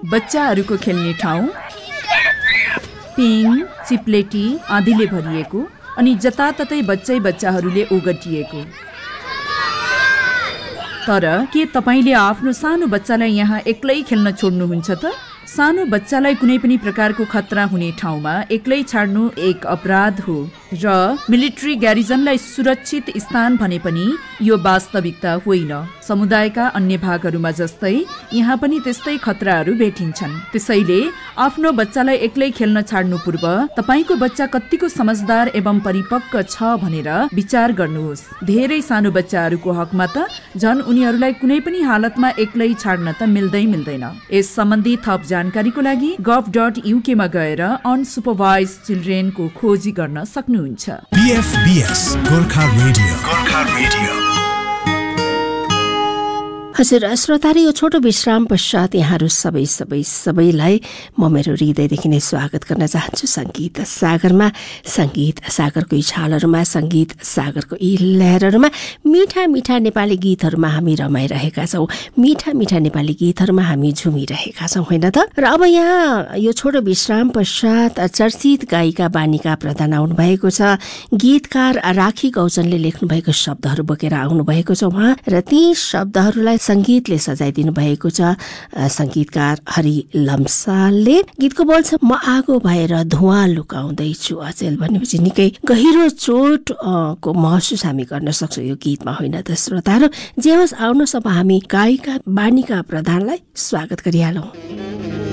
बच्चाहरूको खेल्ने ठाउँ, पिङ चिप्लेटी आदिले भरिएको अनि जताततै बच्चाहरूले ओगटिएको। तर के तपाईँले आफ्नो सानो बच्चालाई यहाँ एक्लै खेल्न छोड्नुहुन्छ त? सानो बच्चालाई कुनै पनि प्रकारको खतरा हुने ठाउँमा एक्लै छाड्नु एक अपराध हो र मिलिट्री ग्यारिजनलाई सुरक्षित स्थान भने पनि यो वास्तविकता होइन। समुदायका अन्य भागहरूमा जस्तै यहाँ पनि त्यस्तै खतराहरू भेटिन्छन्। त्यसैले आफ्नो बच्चालाई एक्लै खेल्न छाड्नु पूर्व तपाईँको बच्चा कतिको समझदार एवं परिपक्व छ भनेर विचार गर्नुहोस्। धेरै सानो बच्चाहरूको हकमा त झन् उनीहरूलाई कुनै पनि हालतमा एक्लै छाड्न त मिल्दैन। यस सम्बन्धी थप जानकारीको लागि gov.uk मा गएर अनसुपरभाइज चिल्ड्रेनको खोजी गर्न सक्नुहुन्छ। BFBS Gorkha radio. हजुर श्रोता, यो छोटो विश्राम पश्चात यहाँहरू सबैलाई म मेरो हृदयदेखि नै स्वागत गर्न चाहन्छु। सङ्गीत सागरमा, सङ्गीत सागरको यी छालहरूमा, सङ्गीत सागरको यी लहरहरूमा मिठा मिठा नेपाली गीतहरूमा हामी रमाइरहेका छौँ, मिठा मिठा नेपाली गीतहरूमा हामी झुमिरहेका छौँ, होइन त? र अब यहाँ यो छोटो विश्राम पश्चात चर्चित गायिका बानिका प्रधान आउनुभएको छ। गीतकार राखी गौचनले लेख्नुभएको शब्दहरू बोकेर आउनुभएको छ उहाँ, र ती शब्दहरूलाई संगीतले सजाइदिनु भएको छ संगीतकार हरि लम्सालले। गीतको बोल छ, म आगो भएर धुवाँ लुकाउँदैछु अचेल। भनेपछि निकै गहिरो चोट को महसुस हामी गर्न सक्छौँ यो गीतमा, होइन त श्रोताहरू? जे होस्, आउनुहोस् अब हामी गायिका बानिका प्रधानलाई स्वागत गरिहालौँ।